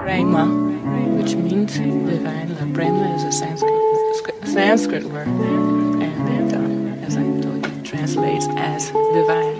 Prema, which means divine. Prema is a Sanskrit word, and it, as I told you, translates as divine.